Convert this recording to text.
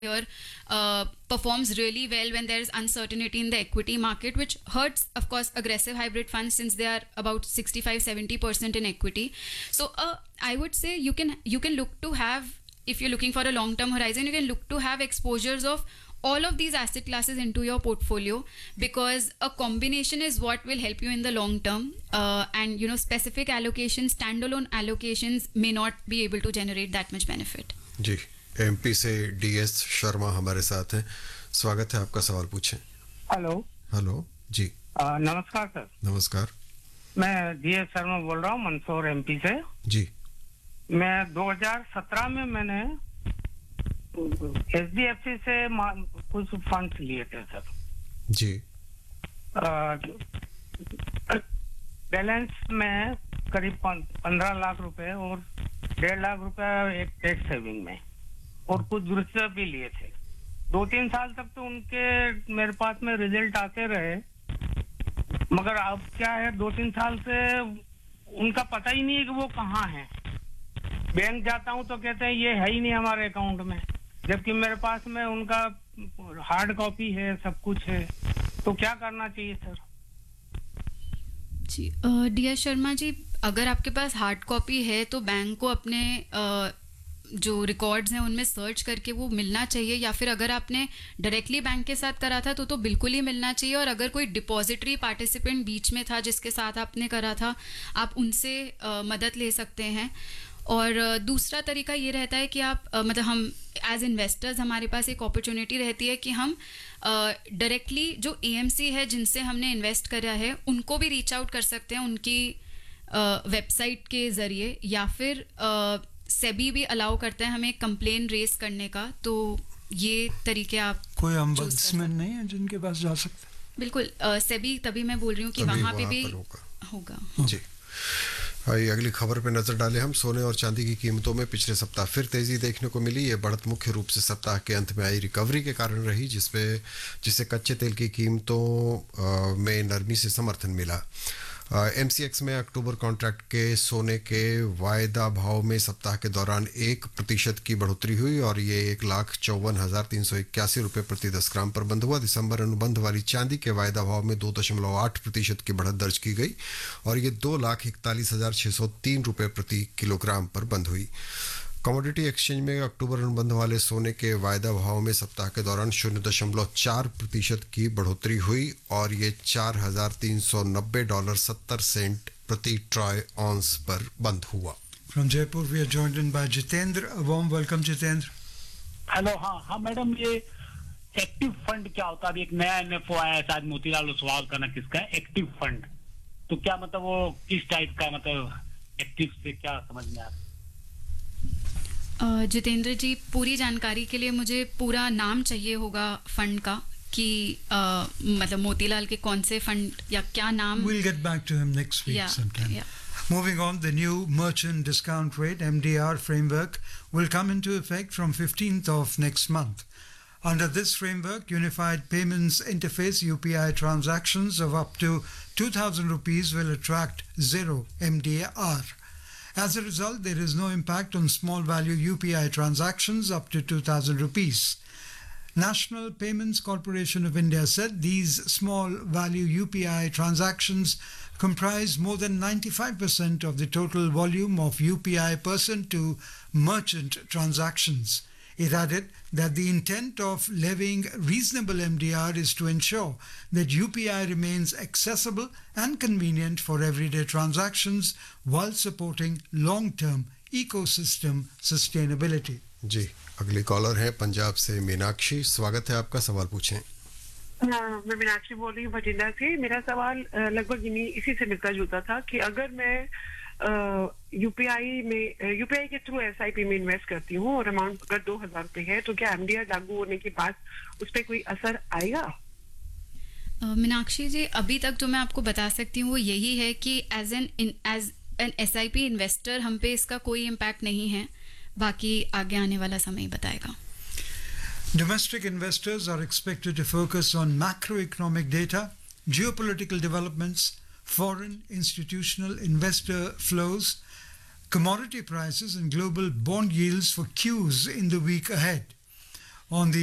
here performs really well when there is uncertainty in the equity market, which hurts, of course, aggressive hybrid funds since they are about 65-70% in equity. So I would say you can look to have, if you're looking for a long term horizon, you can look to have exposures of all of these asset classes into your portfolio, because a combination is what will help you in the long term, and specific allocations, standalone allocations may not be able to generate that much benefit. Ji, MP से DS Sharma हमारे साथ हैं। स्वागत है, आपका सवाल पूछें। Hello जी। नमस्कार सर। नमस्कार। मैं डीएस शर्मा बोल रहा हूँ मंदसौर एमपी से जी। मैं 2017 में मैंने एचडीएफसी से कुछ फंड्स लिए थे सर जी। बैलेंस में करीब 15 लाख रुपए और 1.5 लाख रुपए एक टैक्स सेविंग में, और कुछ दूसरे भी लिए थे। 2-3 साल तक तो उनके मेरे पास में रिजल्ट आते रहे, मगर अब क्या है, 2-3 साल से उनका पता ही नहीं है कि वो कहाँ है। बैंक जाता हूँ तो कहते हैं ये है ही नहीं हमारे अकाउंट में, जबकि मेरे पास में उनका हार्ड कॉपी है, सब कुछ है। तो क्या करना चाहिए sir? G D Sharma ji, अगर आपके पास हार्ड कॉपी है तो बैंक को अपने जो रिकॉर्ड्स हैं उनमें सर्च करके वो मिलना चाहिए, या फिर अगर आपने डायरेक्टली बैंक के साथ करा था तो बिल्कुल ही मिलना चाहिए। और अगर कोई डिपॉजिटरी पार्टिसिपेंट बीच में था जिसके साथ आपने करा था, आप उनसे मदद ले सकते हैं। और दूसरा तरीका ये रहता है कि आप मतलब हम एज इन्वेस्टर्स, हमारे पास एक अपॉर्चुनिटी रहती है कि हम डायरेक्टली जो एएमसी है जिनसे हमने इन्वेस्ट करा है उनको भी रीच आउट कर सकते हैं उनकी वेबसाइट के ज़रिए, या फिर सेबी भी अलाउ करता है हमें कंप्लेन रेस करने का। तो ये तरीके आप, कोई ombudsman नहीं है जिनके पास जा सकते? बिल्कुल, सेबी, तभी मैं बोल रही हूँ कि वहाँ पे भी होगा। जी। आइए अगली खबर पे नजर डालें हम। सोने और चांदी की कीमतों में पिछले सप्ताह फिर तेजी देखने को मिली। ये बढ़त मुख्य रूप से सप्ताह के अंत में आई रिकवरी के कारण रही, जिससे कच्चे तेल की कीमतों में नरमी से समर्थन मिला। एमसीएक्स में अक्टूबर कॉन्ट्रैक्ट के सोने के वायदा भाव में सप्ताह के दौरान 1% की बढ़ोतरी हुई और ये 1,54,381 रुपये प्रति 10 ग्राम पर बंद हुआ। दिसंबर अनुबंध वाली चांदी के वायदा भाव में 2.8% की बढ़त दर्ज की गई और ये 2,41,603 रुपये प्रति किलोग्राम पर बंद हुई। कमोडिटी एक्सचेंज में अक्टूबर अनुबंध वाले सोने के वायदा भाव में सप्ताह के दौरान 0.4% की बढ़ोतरी हुई और ये $4,390.70 प्रति ट्राई ऑन्स पर बंद हुआ। From Jaipur we are joined in by Jitendra. A warm welcome Jitendra. Hello. हाँ मैडम, ये एक्टिव फंड क्या होता है? अभी एक नया एनएफओ आया है, शायद मोतीलाल सवाल करना किसका है, एक्टिव फंड। तो क्या मतलब वो किस टाइप का, मतलब एक्टिव से क्या समझ में आ रहा है? जितेंद्र जी, पूरी जानकारी के लिए मुझे पूरा नाम चाहिए होगा फंड का, कि मतलब मोतीलाल के कौन से फंड या क्या नाम। We'll get back to him next week sometime. Moving on, the new merchant discount rate MDR framework will come into effect from 15th of next month. Under this framework, Unified Payments Interface UPI transactions of up to 2,000 rupees will attract zero MDR. As a result, there is no impact on small value UPI transactions up to 2,000 rupees. National Payments Corporation of India said these small value UPI transactions comprise more than 95% of the total volume of UPI person to merchant transactions. It added that the intent of levying reasonable MDR is to ensure that UPI remains accessible and convenient for everyday transactions while supporting long-term ecosystem sustainability. जी, अगली collar है पंजाब से मीनाक्षी। स्वागत है आपका, सवाल पूछें। हाँ, मैं मीनाक्षी बोल रही हूँ भटिंडा से। मेरा सवाल लगभग इसी से मिलता जुलता था कि अगर मैं यूपीआई के थ्रू एसआईपी में इन्वेस्ट करती हूँ और अमाउंट अगर 2,000 रुपए है, तो क्या एमडीआर लागू होने के बाद उस पर कोई असर आएगा? मीनाक्षी जी, अभी तक जो मैं आपको बता सकती हूँ वो यही है कि एज एन एसआईपी इन्वेस्टर हम पे इसका कोई इम्पैक्ट नहीं है। बाकी आगे आने वाला समय बताएगा। Domestic investors are expected to focus on macroeconomic data, geopolitical developments, foreign institutional investor flows, commodity prices and global bond yields for cues in the week ahead. on the